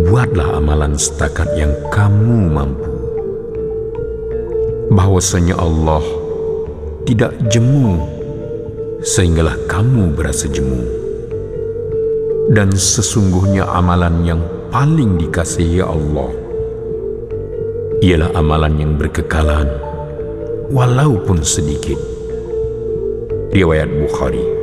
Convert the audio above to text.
buatlah amalan setakat yang kamu mampu. Bahwasanya Allah tidak jemu sehinggalah kamu berasa jemu. Dan sesungguhnya amalan yang paling dikasihi Allah ialah amalan yang berkekalan walaupun sedikit. Riwayat Bukhari.